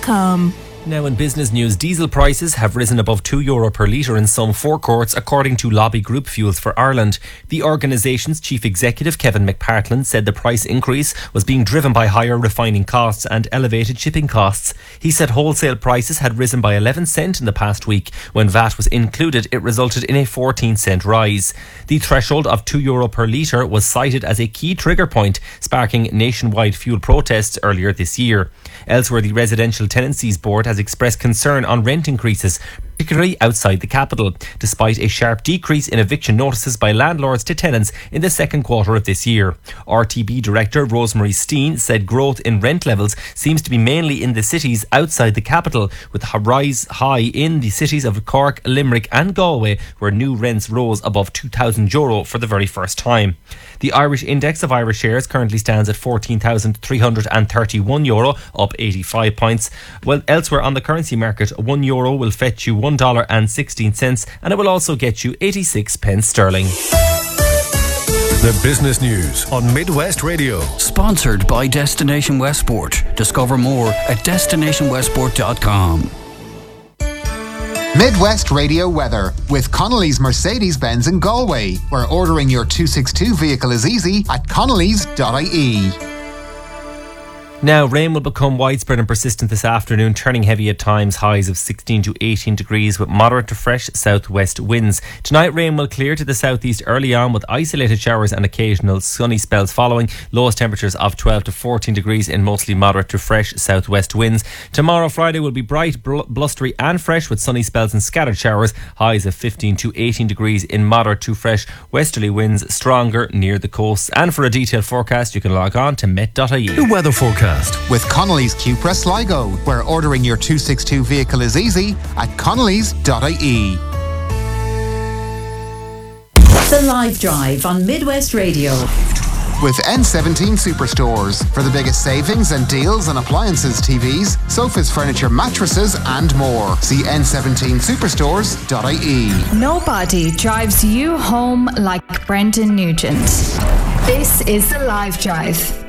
midwestradio.com. Now in business news, diesel prices have risen above €2 per litre in some forecourts, according to Lobby Group Fuels for Ireland. The organisation's chief executive, Kevin McPartland, said the price increase was being driven by higher refining costs and elevated shipping costs. He said wholesale prices had risen by 11 cents in the past week. When VAT was included, it resulted in a 14-cent rise. The threshold of €2 per litre was cited as a key trigger point, sparking nationwide fuel protests earlier this year. Elsewhere, the Residential Tenancies Board has expressed concern on rent increases, particularly outside the capital, despite a sharp decrease in eviction notices by landlords to tenants in the second quarter of this year. RTB Director Rosemary Steen said growth in rent levels seems to be mainly in the cities outside the capital, with a rise high in the cities of Cork, Limerick and Galway, where new rents rose above €2,000 for the very first time. The Irish index of Irish shares currently stands at €14,331, up 85 points. Well, elsewhere on the currency market, €1 will fetch you $1.16, and it will also get you 86 pence sterling. The business news on Midwest Radio. Sponsored by Destination Westport. Discover more at destinationwestport.com. Midwest Radio weather with Connolly's Mercedes-Benz in Galway, where ordering your 262 vehicle is easy at connolly's.ie. Now, rain will become widespread and persistent this afternoon, turning heavy at times, highs of 16 to 18 degrees with moderate to fresh southwest winds. Tonight, rain will clear to the southeast early on with isolated showers and occasional sunny spells following. Lowest temperatures of 12 to 14 degrees in mostly moderate to fresh southwest winds. Tomorrow, Friday, will be bright, blustery and fresh with sunny spells and scattered showers. Highs of 15 to 18 degrees in moderate to fresh westerly winds, stronger near the coast. And for a detailed forecast, you can log on to met.ie. The weather forecast with Connolly's Cupra Sligo, where ordering your 262 vehicle is easy at connolly's.ie. The Live Drive on Midwest Radio. With N17 Superstores for the biggest savings and deals on appliances, TVs, sofas, furniture, mattresses and more. See n17superstores.ie. Nobody drives you home like Brendan Nugent. This is The Live Drive.